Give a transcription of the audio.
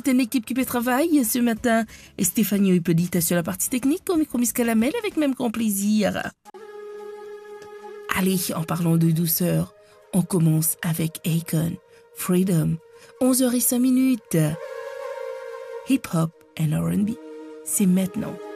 toute une équipe qui peut travailler ce matin. Et Stéphanie Hippolyte sur la partie technique, au micro Miss Calamel, avec même grand plaisir. Allez, en parlant de douceur, on commence avec Akon, Freedom, 11h05. Hip-hop and R&B, c'est maintenant.